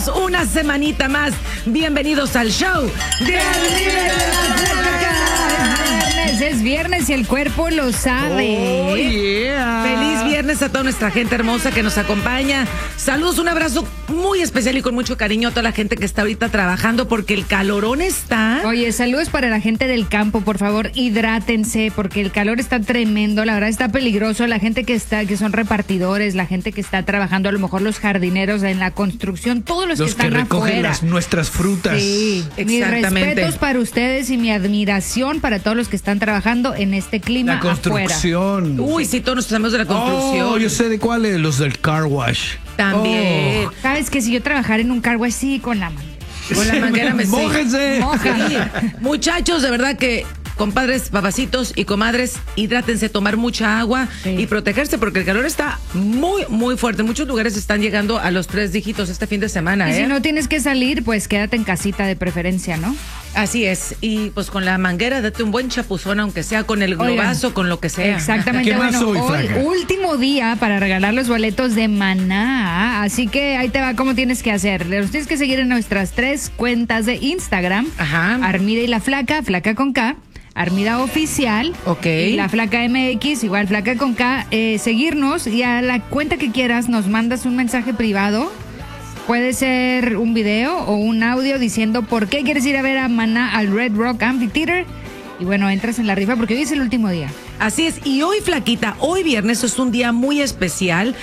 bienvenidos una semanita más. Bienvenidos al show de Es viernes y el cuerpo lo sabe. Oh, yeah. Feliz viernes a toda nuestra gente hermosa que nos acompaña. Saludos, un abrazo muy especial y con mucho cariño a toda la gente que está ahorita trabajando porque el calorón está. Oye, saludos para la gente del campo, por favor, hidrátense porque el calor está tremendo, la verdad está peligroso. La gente que son repartidores, la gente que está trabajando, a lo mejor los jardineros en la construcción, todos los que están que recogen afuera. nuestras frutas. Sí, exactamente. Mis respetos para ustedes y mi admiración para todos los que están trabajando en este clima La construcción. afuera. Uy, sí, todos nuestros amigos de la construcción. Oh, yo sé de cuáles, los del car wash. También. ¿Sabes que si yo trabajara en un car wash, sí, con la mano? Con la manguera me ¡Mójense! Sí. Muchachos, de verdad que compadres, papacitos y comadres, hidrátense, tomar mucha agua y protegerse porque el calor está muy, muy fuerte. Muchos lugares están llegando a los 3 dígitos este fin de semana. Y si no tienes que salir, pues quédate en casita de preferencia, ¿no? Así es. Y pues con la manguera date un buen chapuzón, aunque sea con el globazo, con lo que sea. Exactamente. ¿Qué más bueno, hoy, Flaca? último día para regalar los boletos de Maná. Así que ahí te va cómo tienes que hacer. Los tienes que seguir en nuestras 3 cuentas de Instagram. Ajá. Armida y la Flaca, Flaca con K. Armida Oficial. Ok. Y la Flaca MX, igual Flaca con K. Seguirnos y a la cuenta que quieras nos mandas un mensaje privado. Puede ser un video o un audio diciendo por qué quieres ir a ver a Maná al Red Rock Amphitheater. Y bueno, entras en la rifa porque hoy es el último día. Así es, y hoy, Flaquita, hoy viernes es un día muy especial,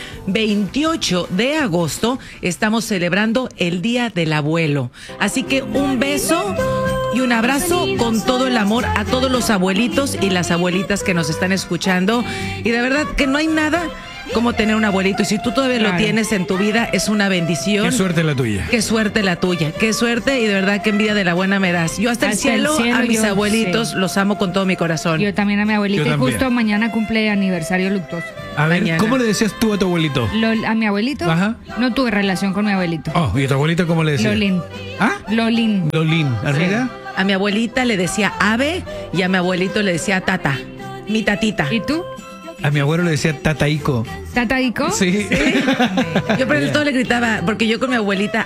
28 de agosto, estamos celebrando el Día del Abuelo. Así que un beso y un abrazo con todo el amor a todos los abuelitos y las abuelitas que nos están escuchando. Y de verdad que no hay nada como tener un abuelito. Y si tú todavía lo tienes en tu vida, es una bendición. Qué suerte la tuya. Qué suerte la tuya. Qué suerte y de verdad qué envidia de la buena me das. Yo hasta el cielo a mis abuelitos los amo con todo mi corazón. Yo también a mi abuelita. Yo Y también. justo mañana cumple aniversario luctuoso. A ver, Mañana. ¿cómo le decías tú a tu abuelito? ¿A mi abuelito? Ajá. No tuve relación con mi abuelito. Oh, ¿y a tu abuelita cómo le decías? Lolín. ¿Ah? Lolín. Lolín. ¿Armida? A mi abuelita le decía ave y a mi abuelito le decía tata. Mi tatita. ¿Y tú? A mi abuelo le decía tataico. ¿Tataico? Sí. Yo por el todo le gritaba, porque yo con mi abuelita,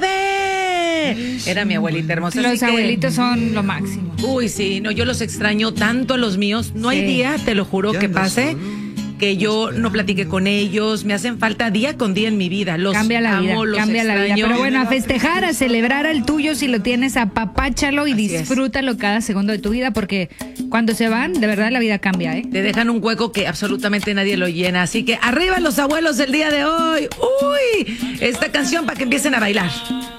¡ave! Era mi abuelita hermosa. Los así que, abuelitos son lo máximo. uy, sí, no, yo los extraño tanto a los míos. No hay día, te lo juro, que pase que yo no platique con ellos. Me hacen falta día con día en mi vida. Los Cambia la vida, amo, los cambia la vida. extraño. Pero bueno, a festejar, a celebrar al tuyo si lo tienes, apapáchalo y Así es. disfrútalo cada segundo de tu vida porque cuando se van, de verdad la vida cambia, ¿eh? Te dejan un hueco que absolutamente nadie lo llena. Así que arriba los abuelos del día de hoy. Uy, esta canción para que empiecen a bailar.